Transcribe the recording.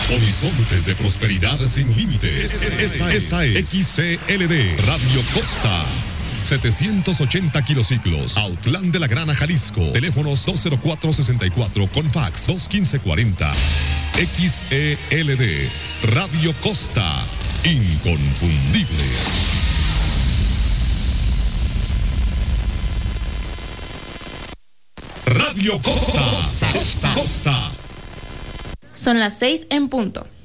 Horizontes de prosperidad sin límites. Esta es XCLD Radio Costa. 780 kilociclos, Autlán de la Grana, Jalisco. Teléfonos 204-64 con fax 215-40. XELD Radio Costa, inconfundible. Radio Costa. Son las 6 en punto.